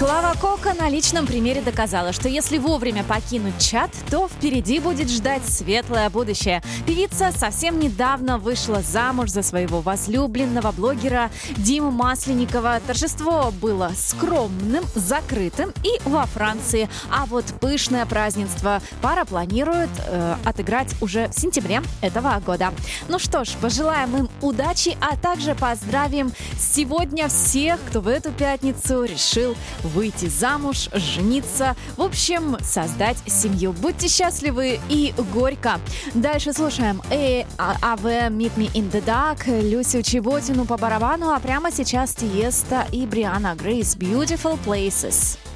Клава Кока на личном примере доказала, что если вовремя покинуть чат, то впереди будет ждать светлое будущее. Певица совсем недавно вышла замуж за своего возлюбленного блогера Диму Масленникова. Торжество было скромным, закрытым и во Франции. А вот пышное празднество пара планирует отыграть уже в сентябре этого года. Ну что ж, пожелаем им удачи, а также поздравим сегодня всех, кто в эту пятницу решил выйти замуж, жениться, в общем, создать семью. Будьте счастливы и горько. Дальше слушаем AV Meet Me in the Dark, Люсю Чеботину по барабану, а прямо сейчас Тиеста и Брианна Грейс Beautiful Places.